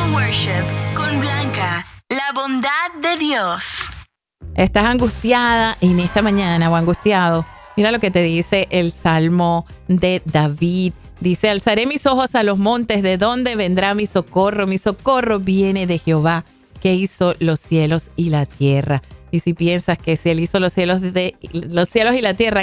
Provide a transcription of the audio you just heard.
Worship con Blanca, la bondad de Dios. Estás angustiada en esta mañana o angustiado. Mira lo que te dice el Salmo de David. Dice, alzaré mis ojos a los montes, ¿de dónde vendrá mi socorro? Mi socorro viene de Jehová, que hizo los cielos y la tierra. Y si piensas que si Él hizo los cielos y la tierra,